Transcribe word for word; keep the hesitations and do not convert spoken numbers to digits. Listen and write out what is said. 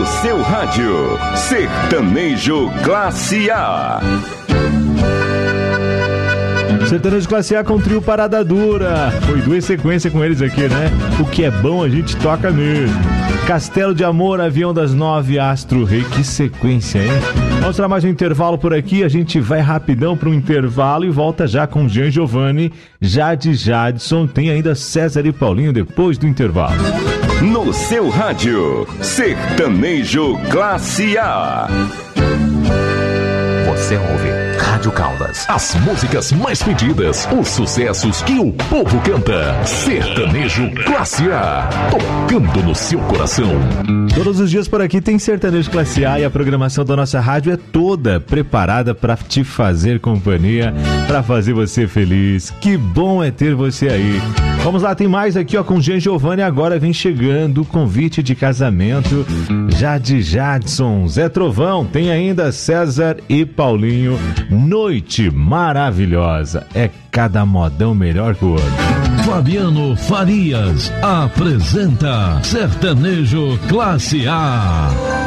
No seu rádio, Sertanejo Classe A. Sertanejo Classe A com trio Parada Dura. Foi duas sequências com eles aqui, né? O que é bom a gente toca mesmo. Castelo de Amor, Avião das Nove, Astro Rei. Que sequência, hein? Vamos para mais um intervalo por aqui. A gente vai rapidão para um intervalo e volta já com Jean Giovanni, Jade Jadson. Tem ainda César e Paulinho depois do intervalo. No seu rádio, Sertanejo Classe A. Você ouve Rádio Caldas. As músicas mais pedidas, os sucessos que o povo canta. Sertanejo Classe A, tocando no seu coração. Todos os dias por aqui tem Sertanejo Classe A e a programação da nossa rádio é toda preparada para te fazer companhia, para fazer você feliz. Que bom é ter você aí. Vamos lá, tem mais aqui ó com Jean Giovanni. Agora vem chegando o convite de casamento Jade Jadson, Zé Trovão. Tem ainda César e Paulinho. Noite maravilhosa. É cada modão melhor que o outro. Fabiano Farias apresenta Sertanejo Classe A.